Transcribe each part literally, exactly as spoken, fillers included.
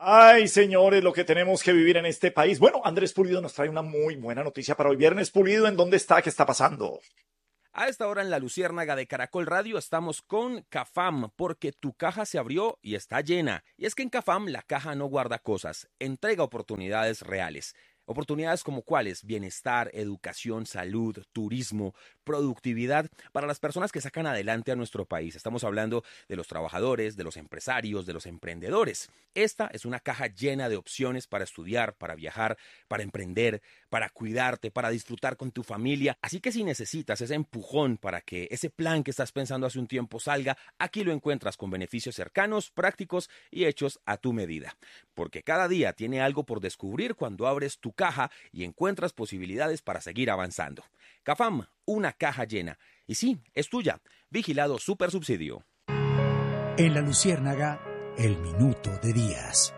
Ay, señores, lo que tenemos que vivir en este país. Bueno, Andrés Pulido nos trae una muy buena noticia para hoy viernes. Pulido, ¿en dónde está? ¿Qué está pasando? A esta hora en la Luciérnaga de Caracol Radio estamos con Cafam, porque tu caja se abrió y está llena. Y es que en Cafam la caja no guarda cosas, entrega oportunidades reales. Oportunidades como cuáles: bienestar, educación, salud, turismo, productividad para las personas que sacan adelante a nuestro país. Estamos hablando de los trabajadores, de los empresarios, de los emprendedores. Esta es una caja llena de opciones para estudiar, para viajar, para emprender, para cuidarte, para disfrutar con tu familia. Así que si necesitas ese empujón para que ese plan que estás pensando hace un tiempo salga, aquí lo encuentras con beneficios cercanos, prácticos y hechos a tu medida. Porque cada día tiene algo por descubrir cuando abres tu caja y encuentras posibilidades para seguir avanzando. Cafam, una caja llena. Y sí, es tuya. Vigilado Supersubsidio. En la Luciérnaga, el minuto de Díaz.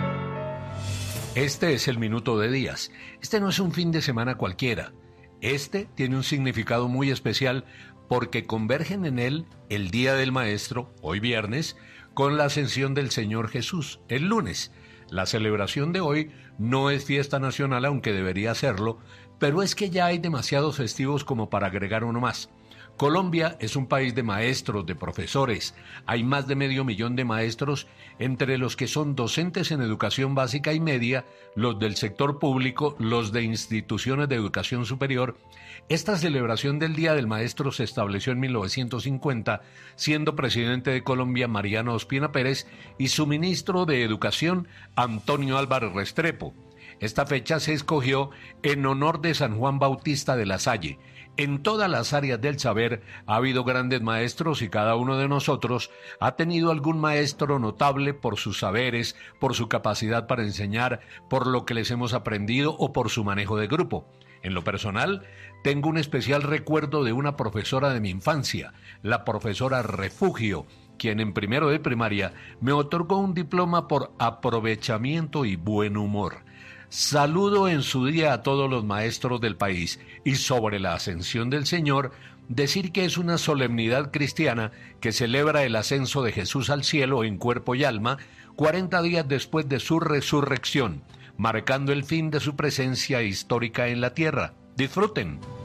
Este es el minuto de Díaz. Este no es un fin de semana cualquiera. Este tiene un significado muy especial porque convergen en él el Día del Maestro, hoy viernes, con la Ascensión del Señor Jesús, el lunes. La celebración de hoy no es fiesta nacional, aunque debería serlo, pero es que ya hay demasiados festivos como para agregar uno más. Colombia es un país de maestros, de profesores. Hay más de medio millón de maestros, entre los que son docentes en educación básica y media, los del sector público, los de instituciones de educación superior. Esta celebración del Día del Maestro se estableció en mil novecientos cincuenta, siendo presidente de Colombia Mariano Ospina Pérez y su ministro de Educación Antonio Álvarez Restrepo. Esta fecha se escogió en honor de San Juan Bautista de la Salle. En todas las áreas del saber ha habido grandes maestros y cada uno de nosotros ha tenido algún maestro notable por sus saberes, por su capacidad para enseñar, por lo que les hemos aprendido o por su manejo de grupo. En lo personal, tengo un especial recuerdo de una profesora de mi infancia, la profesora Refugio, quien en primero de primaria me otorgó un diploma por aprovechamiento y buen humor. Saludo en su día a todos los maestros del país y sobre la ascensión del Señor, decir que es una solemnidad cristiana que celebra el ascenso de Jesús al cielo en cuerpo y alma cuarenta días después de su resurrección, marcando el fin de su presencia histórica en la tierra. Disfruten.